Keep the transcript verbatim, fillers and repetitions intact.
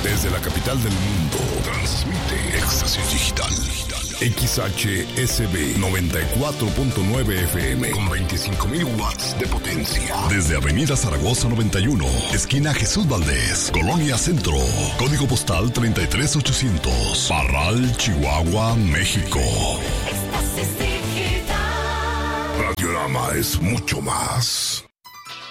Desde la capital del mundo, transmite Éxtasis Digital. X H S B noventa y cuatro punto nueve F M con veinticinco mil watts de potencia. Desde Avenida Zaragoza noventa y uno, esquina Jesús Valdés, Colonia Centro. Código postal treinta y tres ochocientos. Parral, Chihuahua, México. Éxtasis Digital. Radiorama es mucho más.